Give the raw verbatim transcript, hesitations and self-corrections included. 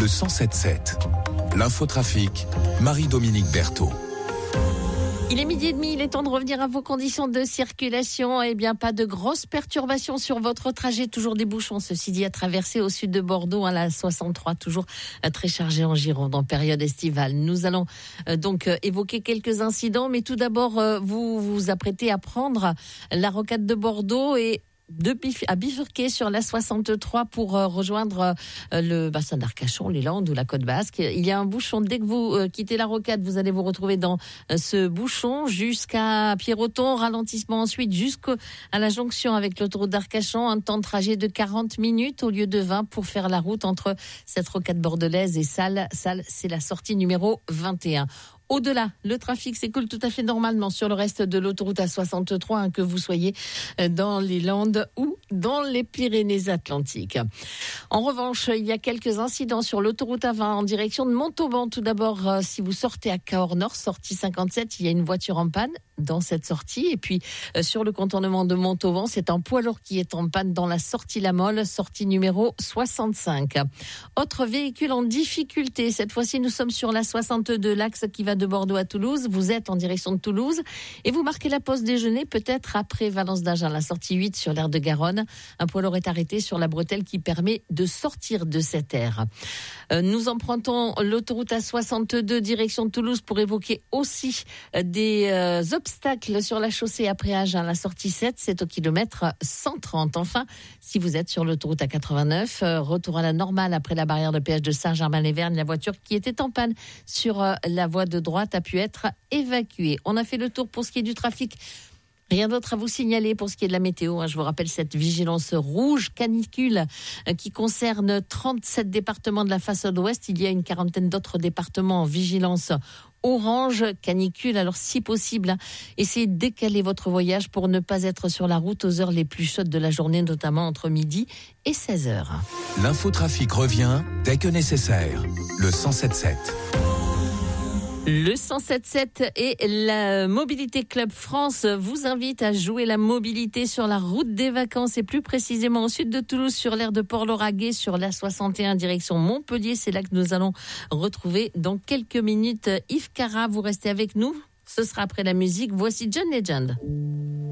le cent sept sept. L'infotrafic, Marie-Dominique Berthaud. Il est midi et demi, il est temps de revenir à vos conditions de circulation. Eh bien, pas de grosses perturbations sur votre trajet. Toujours des bouchons, ceci dit, à traverser au sud de Bordeaux, à la soixante-trois, toujours très chargé en Gironde en période estivale. Nous allons euh, donc euh, évoquer quelques incidents, mais tout d'abord, euh, vous vous apprêtez à prendre la rocade de Bordeaux et de bif- à bifurquer sur la soixante-trois pour euh, rejoindre euh, le bassin d'Arcachon, les Landes ou la Côte Basque. Il y a un bouchon. Dès que vous euh, quittez la rocade, vous allez vous retrouver dans euh, ce bouchon jusqu'à Pierreton. Ralentissement ensuite jusqu'à la jonction avec l'autoroute d'Arcachon. Un temps de trajet de quarante minutes au lieu de vingt pour faire la route entre cette rocade bordelaise et Salles. Salles, c'est la sortie numéro vingt et un. Au-delà, le trafic s'écoule tout à fait normalement sur le reste de l'autoroute A soixante-trois, hein, que vous soyez dans les Landes ou dans les Pyrénées-Atlantiques. En revanche, il y a quelques incidents sur l'autoroute A vingt en direction de Montauban. Tout d'abord, euh, si vous sortez à Cahors Nord, sortie cinquante-sept, il y a une voiture en panne dans cette sortie. Et puis, euh, sur le contournement de Montauban, c'est un poids lourd qui est en panne dans la sortie La Molle, sortie numéro soixante-cinq. Autre véhicule en difficulté. Cette fois-ci, nous sommes sur la soixante-deux, l'axe qui va de Bordeaux à Toulouse. Vous êtes en direction de Toulouse et vous marquez la pause déjeuner peut-être après Valence d'Agen, la sortie huit sur l'aire de Garonne. Un poids lourd est arrêté sur la bretelle qui permet de sortir de cette aire. Euh, nous empruntons l'autoroute A soixante-deux direction de Toulouse pour évoquer aussi euh, des euh, obstacles sur la chaussée après Agen, la sortie sept, c'est au kilomètre cent trente. Enfin, si vous êtes sur l'autoroute A quatre-vingt-neuf, euh, retour à la normale après la barrière de péage de Saint-Germain-les-Vergnes, la voiture qui était en panne sur euh, la voie de droite a pu être évacuée. On a fait le tour pour ce qui est du trafic. Rien d'autre à vous signaler pour ce qui est de la météo. Je vous rappelle cette vigilance rouge canicule qui concerne trente-sept départements de la façade ouest. Il y a une quarantaine d'autres départements en vigilance orange canicule. Alors si possible, essayez de décaler votre voyage pour ne pas être sur la route aux heures les plus chaudes de la journée, notamment entre midi et seize heures. L'infotrafic revient dès que nécessaire. Le cent sept sept. Le cent sept sept et la Mobilité Club France vous invite à jouer la mobilité sur la route des vacances et plus précisément au sud de Toulouse sur l'aire de Port-Lauragais sur la soixante et un direction Montpellier. C'est là que nous allons retrouver dans quelques minutes Yves Cara. Vous restez avec nous. Ce sera après la musique. Voici John Legend.